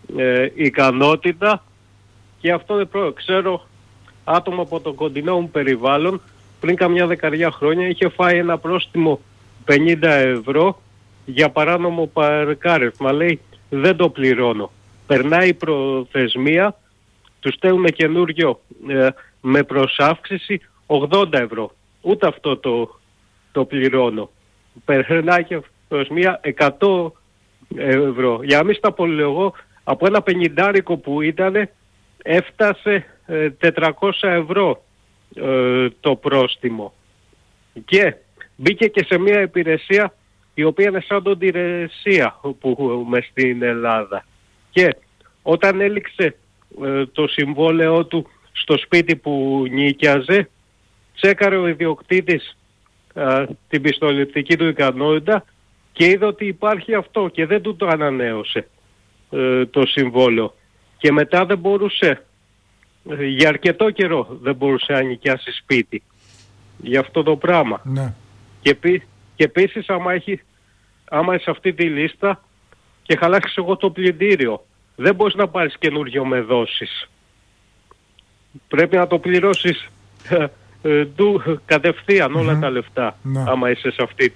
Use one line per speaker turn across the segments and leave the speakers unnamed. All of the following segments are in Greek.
ικανότητα, και αυτό δεν ξέρω άτομο από το κοντινό μου περιβάλλον πριν καμιά 10 χρόνια είχε φάει ένα πρόστιμο 50 ευρώ για παράνομο παρκάρισμα. Λέει δεν το πληρώνω. Περνάει η προθεσμία, του στέλνουν καινούριο με προσάυξηση 80 ευρώ. Ούτε αυτό το πληρώνω. Περνάει και προθεσμία 100 ευρώ. Για να μην στα πολυλογώ, από ένα 50 που ήταν έφτασε 400 ευρώ το πρόστιμο. Και μπήκε και σε μια υπηρεσία η οποία είναι σαν τον Τηρεσία που έχουμε στην Ελλάδα. Και όταν έληξε το συμβόλαιό του στο σπίτι που νοικιάζε, τσέκαρε ο ιδιοκτήτης την πιστοληπτική του ικανότητα και είδε ότι υπάρχει αυτό και δεν του το ανανέωσε το συμβόλαιο. Και μετά δεν μπορούσε, για αρκετό καιρό δεν μπορούσε να νοικιάσει σπίτι για αυτό το πράγμα.
Ναι.
Και επίσης άμα είσαι σε αυτή τη λίστα και χαλάσεις εγώ το πλυντήριο, δεν μπορείς να πάρεις καινούριο με δόσεις. Πρέπει να το πληρώσεις κατευθείαν όλα τα λεφτά, άμα είσαι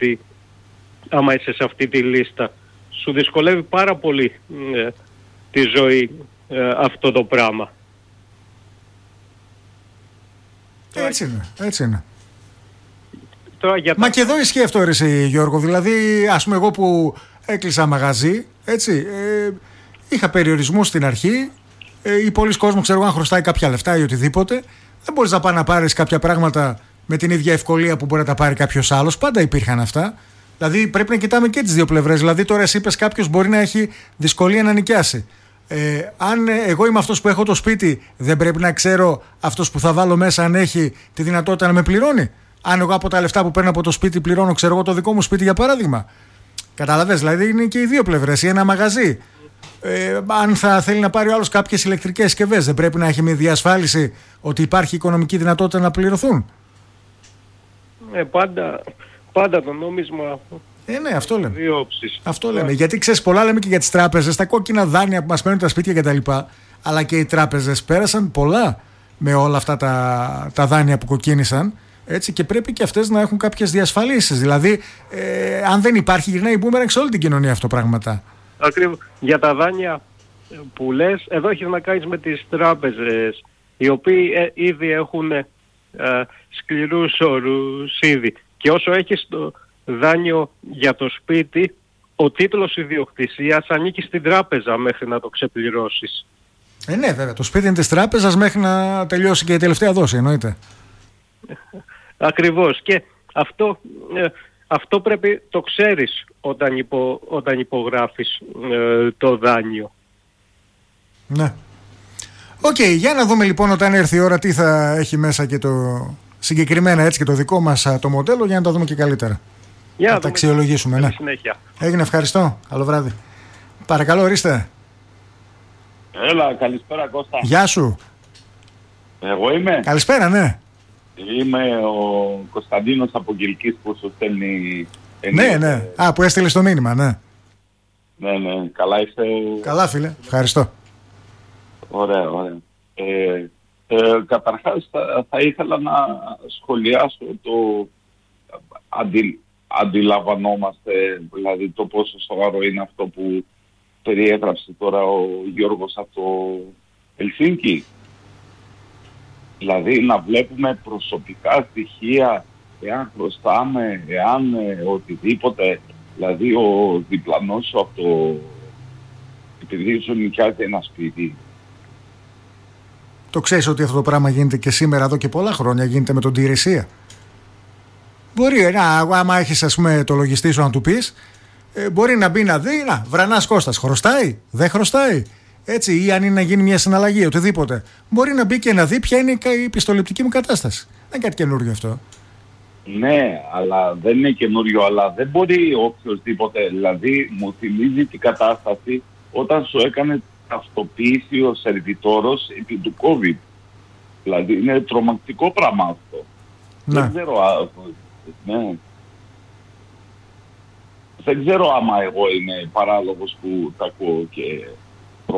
σε αυτή τη λίστα. Σου δυσκολεύει πάρα πολύ τη ζωή αυτό το πράγμα.
Έτσι είναι. Μα και εδώ ισχύει αυτό, ρε Γιώργο. Δηλαδή, ας πούμε, εγώ που έκλεισα μαγαζί, έτσι, είχα περιορισμούς στην αρχή. Ή πολλοί κόσμοι, ξέρω, αν χρωστάει κάποια λεφτά ή οτιδήποτε, δεν μπορείς να πάει να πάρεις κάποια πράγματα με την ίδια ευκολία που μπορεί να τα πάρει κάποιος άλλος. Πάντα υπήρχαν αυτά. Δηλαδή, πρέπει να κοιτάμε και τις δύο πλευρές. Δηλαδή, τώρα εσύ είπες κάποιος μπορεί να έχει δυσκολία να νοικιάσει. Αν εγώ είμαι αυτός που έχω το σπίτι, δεν πρέπει να ξέρω αυτός που θα βάλω μέσα αν έχει τη δυνατότητα να με πληρώνει? Αν εγώ από τα λεφτά που παίρνω από το σπίτι πληρώνω, ξέρω εγώ, το δικό μου σπίτι για παράδειγμα. Καταλαβες, δηλαδή είναι και οι δύο πλευρές. Ή ένα μαγαζί. Αν θα θέλει να πάρει ο άλλος κάποιες ηλεκτρικές συσκευές, δεν πρέπει να έχει μια διασφάλιση ότι υπάρχει οικονομική δυνατότητα να πληρωθούν?
Πάντα το νόμισμα.
Ναι, αυτό λέμε.
Δύο όψεις.
Αυτό λέμε. Γιατί ξέρεις, πολλά λέμε και για τις τράπεζες, τα κόκκινα δάνεια που μας παίρνουν τα σπίτια κτλ. Αλλά και οι τράπεζες πέρασαν πολλά με όλα αυτά τα δάνεια που κοκκίνησαν. Έτσι, και πρέπει και αυτές να έχουν κάποιες διασφαλίσεις. Δηλαδή, αν δεν υπάρχει, γυρνάει η μπούμερανγκ σε όλη την κοινωνία αυτό πράγματα.
Ακριβώς. Για τα δάνεια που λες, εδώ έχεις να κάνεις με τις τράπεζες, οι οποίοι ήδη έχουν σκληρούς όρους ήδη. Και όσο έχεις το δάνειο για το σπίτι, ο τίτλος ιδιοκτησίας ανήκει στην τράπεζα μέχρι να το ξεπληρώσεις.
Ναι, βέβαια. Το σπίτι είναι της τράπεζας μέχρι να τελειώσει και η τελευταία δόση, εννοείται.
Ακριβώς. Και αυτό πρέπει το ξέρεις όταν υπογράφεις το δάνειο.
Ναι. Οκ, για να δούμε λοιπόν όταν έρθει η ώρα τι θα έχει μέσα και το συγκεκριμένα, έτσι, και το δικό μας το μοντέλο, για να τα δούμε και καλύτερα. Να τα αξιολογήσουμε. Ναι.
Συνέχεια.
Έγινε, ευχαριστώ. Καλό βράδυ. Παρακαλώ, ορίστε.
Έλα, καλησπέρα Κώστα.
Γεια σου.
Εγώ είμαι.
Καλησπέρα, ναι.
Είμαι ο Κωνσταντίνος από Κιλκής που σου στέλνει.
Ναι. Που έστειλε το μήνυμα, ναι.
Ναι. Καλά είστε?
Καλά, φίλε. Ευχαριστώ.
Ωραία. Καταρχάς θα ήθελα να σχολιάσω το αντιλαμβανόμαστε, δηλαδή το πόσο σοβαρό είναι αυτό που περιέγραψε τώρα ο Γιώργος από το Ελσίνκι. Δηλαδή να βλέπουμε προσωπικά στοιχεία, εάν χρωστάμε, εάν οτιδήποτε. Δηλαδή ο διπλανός σου από το, επειδή σου νοικιάζει ένα σπίτι.
Το ξέρεις ότι αυτό το πράγμα γίνεται και σήμερα εδώ και πολλά χρόνια, γίνεται με τον Τηρεσία. Μπορεί, άμα έχεις, ας πούμε, το λογιστή σου να του πεις, μπορεί να μπει να δει, Βρανάς Κώστας, χρωστάει, δεν χρωστάει. Έτσι, ή αν είναι να γίνει μια συναλλαγή, οτιδήποτε. Μπορεί να μπει και να δει ποια είναι η πιστοληπτική μου κατάσταση. Δεν είναι κάτι καινούριο αυτό.
Ναι, αλλά δεν είναι καινούριο, αλλά δεν μπορεί οποιοδήποτε. Δηλαδή, μου θυμίζει την κατάσταση όταν σου έκανε ταυτοποίηση ο σερβιτόρος επί του COVID. Δηλαδή, είναι τρομακτικό πράγμα αυτό.
Ναι.
Δεν ξέρω. Ναι. Δεν ξέρω άμα εγώ είμαι παράλογος που τα ακούω και